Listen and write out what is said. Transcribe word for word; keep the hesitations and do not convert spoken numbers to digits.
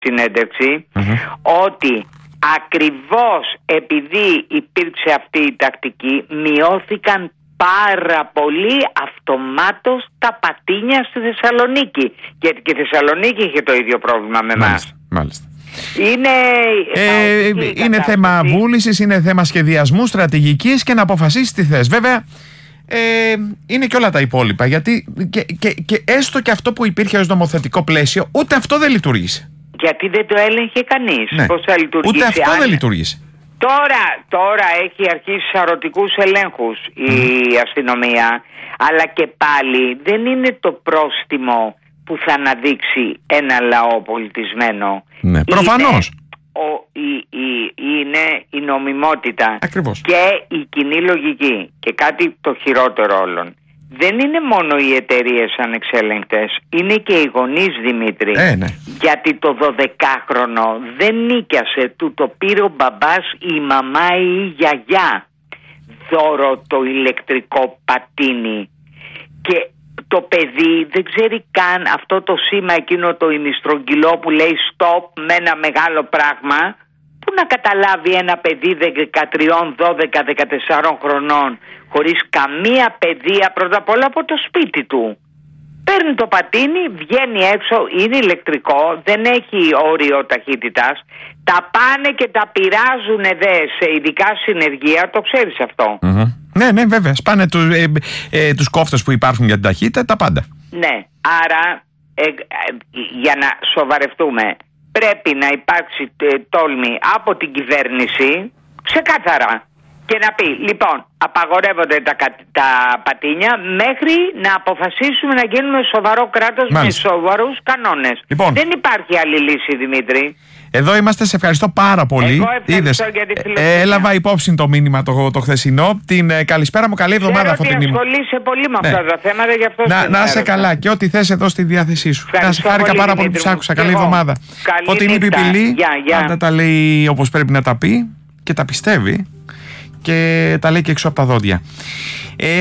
συνέντευξη Mm-hmm. ότι ακριβώς επειδή υπήρξε αυτή η τακτική, μειώθηκαν πάρα πολύ αυτομάτως τα πατίνια στη Θεσσαλονίκη. Γιατί και η Θεσσαλονίκη είχε το ίδιο πρόβλημα με εμάς. Μάλιστα, μάλιστα. Είναι, ε, είναι θέμα βούλησης, είναι θέμα σχεδιασμού, στρατηγικής και να αποφασίσεις τι θες. Βέβαια, ε, είναι και όλα τα υπόλοιπα. Γιατί και, και, και έστω και αυτό που υπήρχε ως νομοθετικό πλαίσιο, ούτε αυτό δεν λειτουργήσε. Γιατί δεν το έλεγχε κανείς. Ναι. Πώς θα λειτουργήσει. Ούτε αυτό αν... δεν λειτουργήσε. Τώρα, τώρα έχει αρχίσει σαρωτικούς ελέγχους η mm. αστυνομία, αλλά και πάλι δεν είναι το πρόστιμο που θα αναδείξει ένα λαό πολιτισμένο. Ναι, προφανώς. Ο, η, η, είναι η νομιμότητα. Ακριβώς. Και η κοινή λογική. Και κάτι το χειρότερο όλων. Δεν είναι μόνο οι εταιρείες ανεξέλεγκτες, είναι και οι γονείς, Δημήτρη. Ε, ναι. Γιατί το δωδεκάχρονο δεν νίκιασε, του το πήρε ο μπαμπάς, η μαμά ή η γιαγιά δώρο το ηλεκτρικό πατίνι. Και το παιδί δεν ξέρει καν αυτό το σήμα, εκείνο το ημιστρογγυλό που λέει stop με ένα μεγάλο πράγμα. Πού να καταλάβει ένα παιδί δεκατρία, δώδεκα, δεκατέσσερα χρονών χωρίς καμία παιδεία, πρώτα απ' όλα από το σπίτι του. Παίρνει το πατίνι, βγαίνει έξω, είναι ηλεκτρικό, δεν έχει όριο ταχύτητας. Τα πάνε και τα πειράζουν δε σε ειδικά συνεργεία, το ξέρεις αυτό. Mm-hmm. Ναι, ναι, βέβαια. Σπάνε τους, ε, ε, τους κόφτες που υπάρχουν για την ταχύτητα, τα πάντα. Ναι, άρα ε, ε, για να σοβαρευτούμε, πρέπει να υπάρξει ε, τόλμη από την κυβέρνηση, ξεκάθαρα. Και να πει, λοιπόν, απαγορεύονται τα, τα πατίνια μέχρι να αποφασίσουμε να γίνουμε σοβαρό κράτος. Μάλιστα. Με σοβαρούς κανόνες. Λοιπόν, δεν υπάρχει άλλη λύση, Δημήτρη. Εδώ είμαστε, σε ευχαριστώ πάρα πολύ. Εγώ ευχαριστώ. Είδες, για τη φιλοσοφία. Έλαβα υπόψη το μήνυμα το, το χθεσινό. Την ε, καλησπέρα μου, καλή εβδομάδα, Φωτεινή μου. Ασχολείσαι πολύ με αυτά, ναι, τα θέματα, γι' αυτό να, να είσαι καλά και ό,τι θες εδώ στη διάθεσή σου. Να σε χάρηκα πάρα πολύ που σ' άκουσα. Καλή εβδομάδα. Φωτεινή Πιπηλή, πάντα τα λέει όπως πρέπει να τα πει και τα πιστεύει και τα λέει και έξω από τα δόντια. Ε,